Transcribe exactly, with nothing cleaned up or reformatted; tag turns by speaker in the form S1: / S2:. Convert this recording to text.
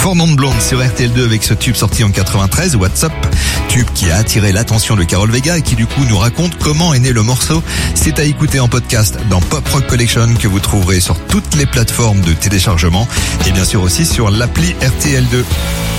S1: Four Non Blondes sur R T L deux avec ce tube sorti en quatre-vingt-treize, What's Up, tube qui a attiré l'attention de Carol Vega et qui du coup nous raconte comment est né le morceau. C'est à écouter en podcast dans Pop Rock Collection que vous trouverez sur toutes les plateformes de téléchargement et bien sûr aussi sur l'appli R T L deux.